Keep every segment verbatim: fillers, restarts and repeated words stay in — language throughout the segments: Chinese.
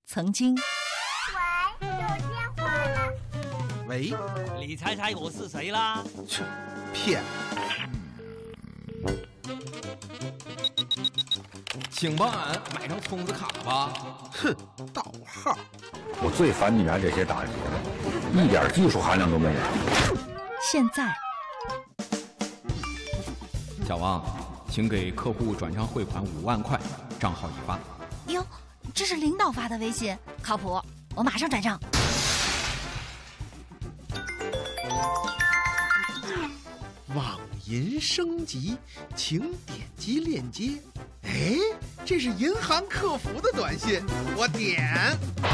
曾经。 喂，有电话了。 喂， 你猜猜我是谁啦？ 切，骗！ 请帮俺买张充值卡吧。 哼，盗号！ 我最烦你们这些大爷，一点技术含量都没有。 现在， 小王，请给客户转账汇款五万块，账号已发。 哟，这是领导发的微信，靠谱，我马上转账。 网银升级，请点击链接。哎，这是银行客服的短信，我点。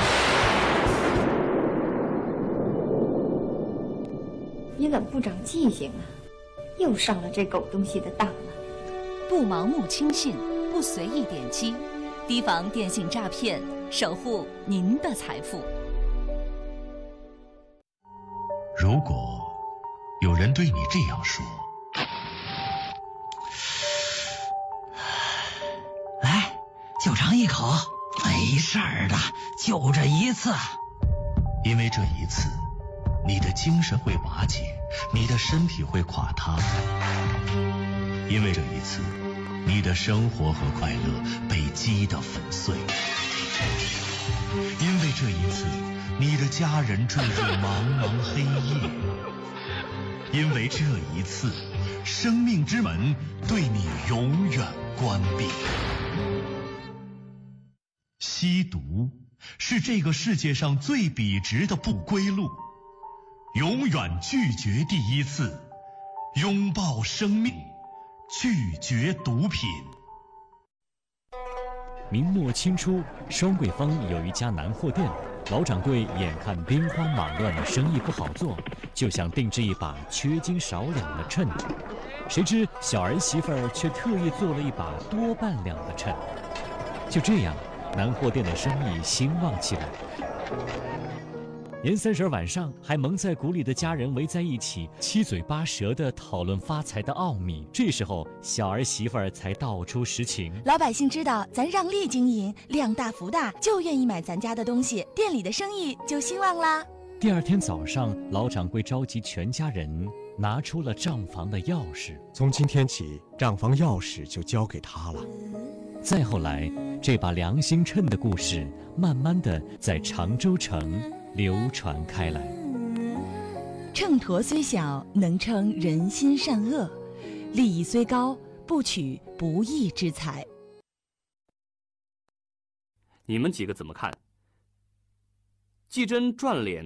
你怎么不长记性啊？又上了这狗东西的当了。 不盲目轻信，不随意点击，提防电信诈骗，守护您的财富。 如果有人对你这样说， 来，就尝一口，没事儿的，就这一次。 因为这一次你的精神会瓦解，你的身体会垮塌。因为这一次你的生活和快乐被击得粉碎。因为这一次你的家人坠入茫茫黑夜。因为这一次生命之门对你永远关闭。吸毒是这个世界上最笔直的不归路。永远拒绝第一次，拥抱生命，拒绝毒品。 明末清初，双桂坊有一家南货店，老掌柜眼看兵荒马乱，生意不好做，就想定制一把缺斤少两的秤。谁知小儿媳妇儿却特意做了一把多半两的秤。就这样，南货店的生意兴旺起来。年三十晚上，还蒙在鼓里的家人围在一起，七嘴八舌地讨论发财的奥秘。这时候，小儿媳妇儿才道出实情： 老百姓知道咱让利经营，量大福大，就愿意买咱家的东西，店里的生意就兴旺啦。 第二天早上，老掌柜召集全家人，拿出了账房的钥匙。 从今天起，账房钥匙就交给他了。 再后来，这把良心秤的故事，慢慢的在常州城流传开来。 秤砣虽小，能称人心善恶；利益虽高，不取不义之财。 你们几个怎么看？季真转脸